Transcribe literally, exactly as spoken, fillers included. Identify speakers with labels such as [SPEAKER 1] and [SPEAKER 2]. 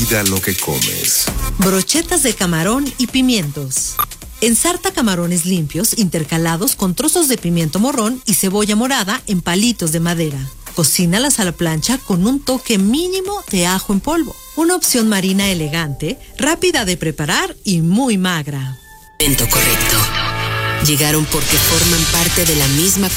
[SPEAKER 1] Cuida lo que comes.
[SPEAKER 2] Brochetas de camarón y pimientos. Ensarta camarones limpios intercalados con trozos de pimiento morrón y cebolla morada en palitos de madera. Cocínalas a la plancha con un toque mínimo de ajo en polvo. Una opción marina elegante, rápida de preparar y muy magra.
[SPEAKER 3] Momento correcto. Llegaron porque forman parte de la misma